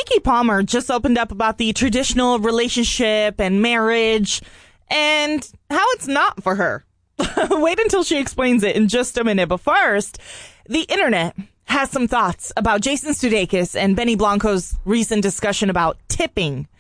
Keke Palmer just opened up about the traditional relationship and marriage and how it's not for her. Wait until she explains it in just a minute. But first, the internet has some thoughts about Jason Sudeikis and Benny Blanco's recent discussion about tipping.